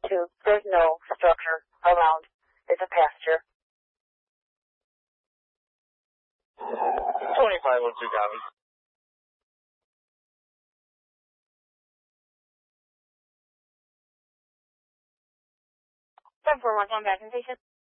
2. There's no structure around. It's a pasture. 2502 copy. 741 back in station.